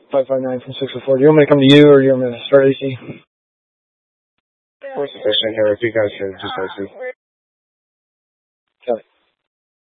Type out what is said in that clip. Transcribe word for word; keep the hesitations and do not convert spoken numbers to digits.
five five nine from six oh four. Do you want me to come to you, or do you want me to start A C? We're sufficient here if you guys can just A C.